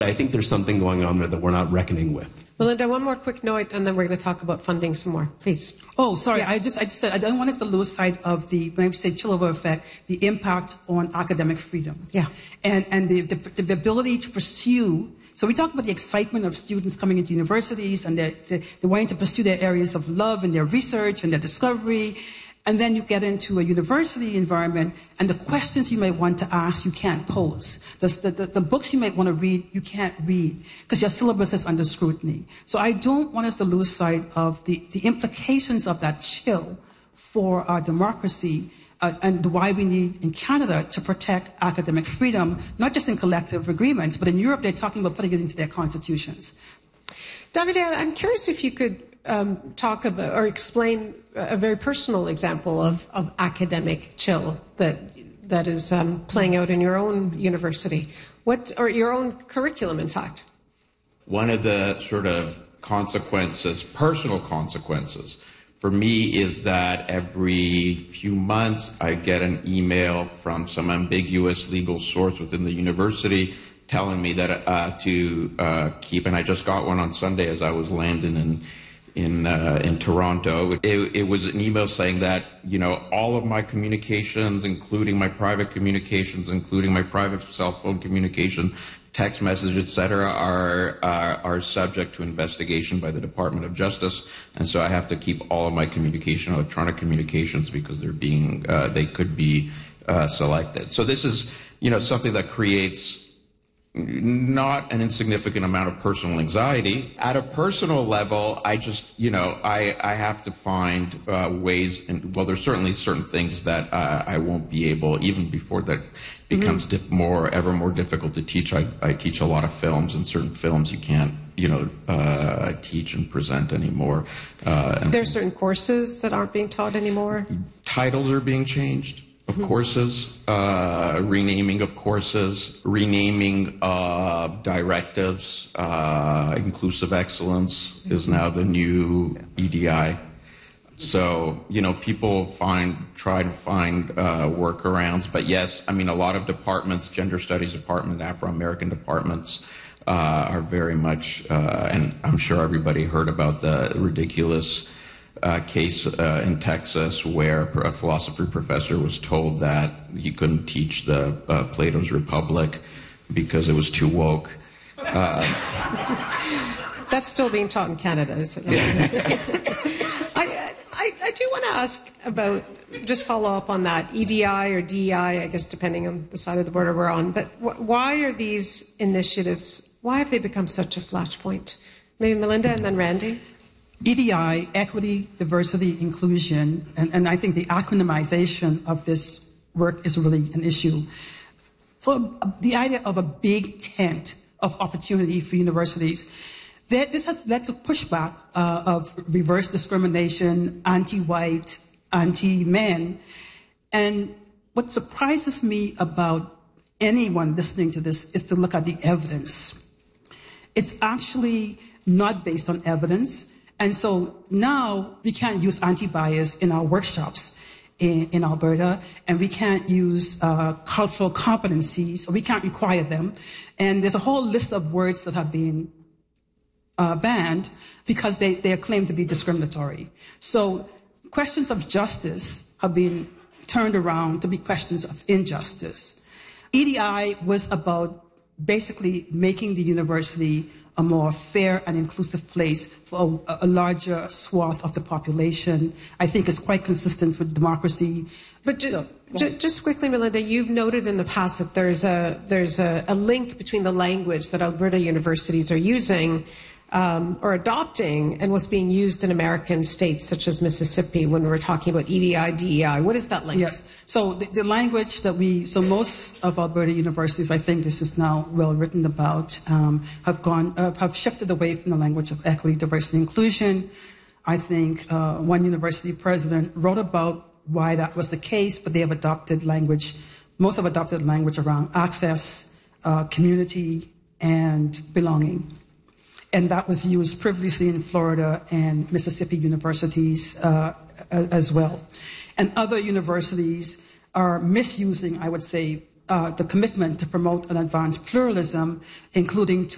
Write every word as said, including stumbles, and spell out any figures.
I think there's something going on there that we're not reckoning with. Melinda, one more quick note, and then we're going to talk about funding some more. Please. Oh, sorry. Yeah. I just I just said I don't want us to lose sight of the, when I say spillover effect, the impact on academic freedom. Yeah. And and the, the, the ability to pursue. So we talk about the excitement of students coming into universities and they're, they're wanting to pursue their areas of love and their research and their discovery. And then you get into a university environment, and the questions you might want to ask, you can't pose. The, the, the books you might want to read, you can't read, because your syllabus is under scrutiny. So I don't want us to lose sight of the, the implications of that chill for our democracy, uh, and why we need in Canada to protect academic freedom, not just in collective agreements, but in Europe they're talking about putting it into their constitutions. Davide, I'm curious if you could um, talk about or explain a very personal example of, of academic chill that that is um, playing out in your own university, what or your own curriculum, in fact. One of the sort of consequences, personal consequences, for me is that every few months I get an email from some ambiguous legal source within the university telling me that uh, to uh, keep, and I just got one on Sunday as I was landing in in uh, in Toronto. It, it was an email saying that, you know, all of my communications, including my private communications, including my private cell phone communication, text messages, et cetera, are, are are subject to investigation by the Department of Justice, and so I have to keep all of my communication, electronic communications, because they're being uh, they could be uh, selected. So this is, you know, something that creates not an insignificant amount of personal anxiety. At a personal level, I just, you know, I, I have to find uh, ways, and well, there's certainly certain things that uh, I won't be able, even before that becomes mm-hmm. diff- more, ever more difficult to teach. I, I teach a lot of films, and certain films you can't, you know, uh, teach and present anymore. Uh, and there are certain courses that aren't being taught anymore? Titles are being changed. Of courses, uh, renaming of courses, renaming uh, directives. Uh, inclusive excellence is now the new E D I. So, you know, people find try to find uh, workarounds. But yes, I mean, a lot of departments, gender studies department, Afro-American departments, uh, are very much, uh, and I'm sure everybody heard about the ridiculous Uh, case uh, in Texas where a philosophy professor was told that he couldn't teach the uh, Plato's Republic because it was too woke. Uh, That's still being taught in Canada, isn't it? I, I, I do want to ask about, just follow up on that, E D I or D E I, I guess depending on the side of the border we're on, but wh- why are these initiatives, why have they become such a flashpoint? Maybe Melinda and then Randy? E D I, equity, diversity, inclusion, and, and I think the acronymization of this work is really an issue. So uh, the idea of a big tent of opportunity for universities, that this has led to pushback uh, of reverse discrimination, anti-white, anti-men. And what surprises me about anyone listening to this is to look at the evidence. It's actually not based on evidence. And so now we can't use anti-bias in our workshops in, in Alberta, and we can't use uh, cultural competencies, or we can't require them. And there's a whole list of words that have been uh, banned because they, they are claimed to be discriminatory. So questions of justice have been turned around to be questions of injustice. E D I was about basically making the university a more fair and inclusive place for a, a larger swath of the population. I think it's quite consistent with democracy. But ju- so, ju- just quickly, Melinda, you've noted in the past that there's a there's a, a link between the language that Alberta universities are using um, or adopting and what's being used in American states such as Mississippi when we're talking about E D I, D E I. What is that link? Yes. So the, the language that we, so most of Alberta universities, I think this is now well written about, um, have gone, uh, have shifted away from the language of equity, diversity, inclusion. I think uh, one university president wrote about why that was the case, but they have adopted language, most have adopted language around access, uh, community, and belonging. And that was used previously in Florida and Mississippi universities uh, as well. And other universities are misusing, I would say, uh, the commitment to promote and advance pluralism, including to